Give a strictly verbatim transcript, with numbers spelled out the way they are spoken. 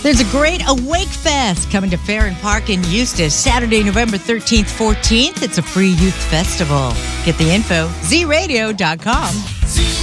There's a great Awake Fest coming to Farron Park in Eustis, Saturday, November thirteenth, fourteenth. It's a free youth festival. Get the info, z radio dot com.